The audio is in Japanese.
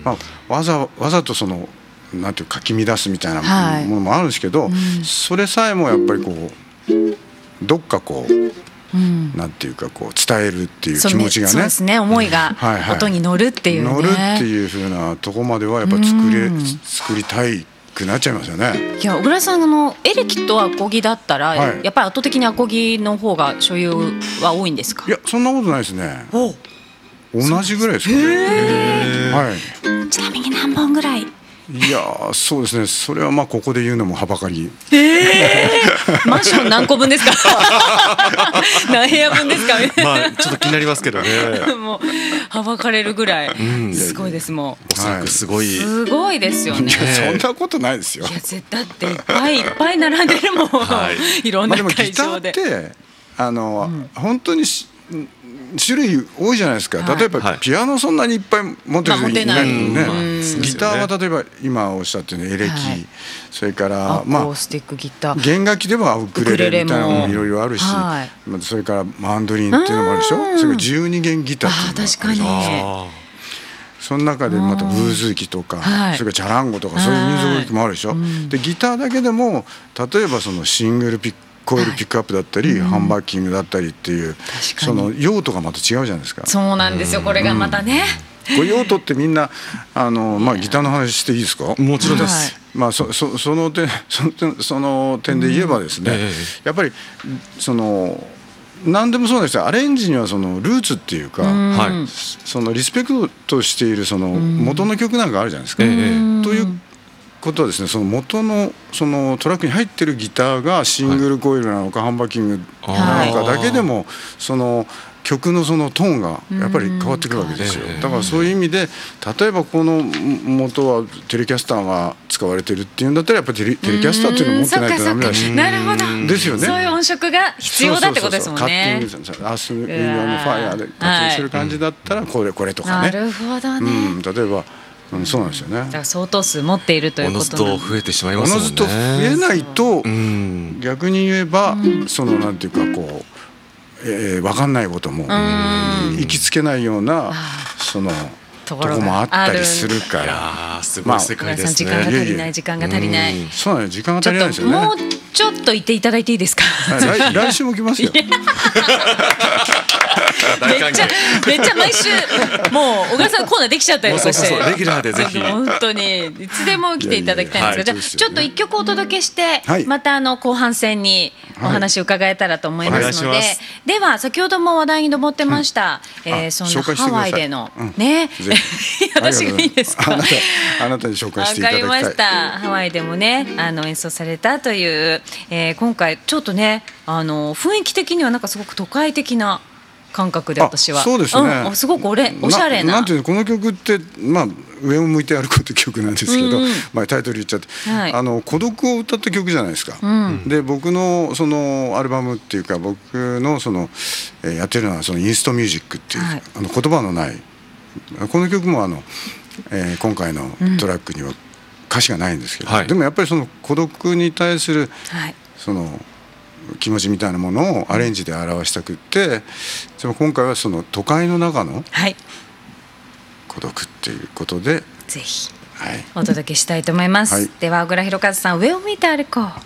わざとそのなんていうかき乱すみたいなものもあるんですけど、それさえもやっぱりこうどっかこうなんていうかこう伝えるっていう気持ちがね、 そうですね、思いが音に乗るっていうね、 乗るっていう風なとこまではやっぱり作りたいくなっちゃいますよね。 いや、小倉さんエレキとアコギだったら、やっぱり圧倒的にアコギの方が所有は多いんですか？ いや、そんなことないですね。同じぐらいですかね。 ちなみに何本ぐらい？ いや、そうですね、それはまあここで言うのもはばかり。 マンション何個分ですか？何部屋分ですか？ まあちょっと気になりますけどね。 もうはばかれるぐらい、すごいですもん。 おそらくすごいですよね。 そんなことないですよ。 いや、絶対だっていっぱい並んでるもん、いろんな会場で。 でもギターって本当に種類多いじゃないですか。例えばピアノそんなにいっぱい持ってる人いないけどね。ギターは例えば今おっしゃってるエレキ、それからアコースティックギター、 弦楽器でもウクレレみたいなのもいろいろあるし、それからマンドリンっていうのもあるでしょ。それから12弦ギターっていうのもあるじゃないですか。その中でまたブーズーキとか、それからチャランゴとか、そういう民族楽器もあるでしょ。でギターだけでも例えばそのシングルコイルピックアップだったり、ハンバッキングだったりっていう、その用途がまた違うじゃないですか。 そうなんですよ、これがまたね。 これ用途ってみんなギターの話していいですか？ もちろんです。 その点で言えばですね、やっぱり何でもそうなんですよ。アレンジにはそのルーツっていうか、そのリスペクトしているその元の曲なんかあるじゃないですか。ということはですね、その元のそのトラックに入ってるギターがシングルコイルなのかハンバッキングなのかだけでもその曲のそのトーンがやっぱり変わってくるわけですよ。だからそういう意味で例えばこの元はテレキャスターが使われてるっていうんだったらやっぱりテレキャスターっていうのを持ってないとダメだし、 なるほどですよね。 そういう音色が必要だってことですもんね。 カッティング、アスファイヤーでカッティングする感じだったらこれとかね。 なるほどね。 例えばそうなんですよね。だから相当数持っているということなんで。 おのずと増えてしまいますもんね。 おのずと増えないと逆に言えばそのなんていうかこう分かんないことも行きつけないようなそのとこもあったりするから、 すごい世界ですね。 時間が足りない。 そうなんです、時間が足りないですよね。 もうちょっといていただいていいですか？ 来週も来ますよ。 めっちゃ毎週もう小倉さんコーナーできちゃったりとかして、 レギュラーでぜひ本当にいつでも来ていただきたいんですけど、ちょっと一曲お届けしてまた後半戦にお話を伺えたらと思いますので、では先ほども話題に上ってましたそんなハワイでのね、私がいいですか？ あなたに紹介していただきたい。 わかりました。ハワイでもね演奏されたという、今回ちょっとね雰囲気的にはなんかすごく都会的な感覚で私は。 そうですね。 すごくおしゃれな。 なんていうの、この曲って上を向いて歩こうって曲なんですけど、タイトル言っちゃって、孤独を歌った曲じゃないですか。で僕のそのアルバムっていうか僕のそのやってるのはそのインストミュージックっていう言葉のないこの曲も今回のトラックには歌詞がないんですけど、でもやっぱりその孤独に対するその気持ちみたいなものをアレンジで表したくって、今回はその都会の中の孤独っていうことで、 ぜひお届けしたいと思います。では小倉弘和さん、上を向いて歩こう。